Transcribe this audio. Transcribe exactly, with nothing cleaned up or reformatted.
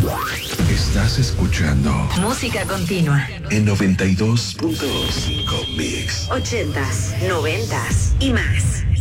Estás escuchando Música continua en noventa y dos punto cinco Mix. ochentas, noventas y más.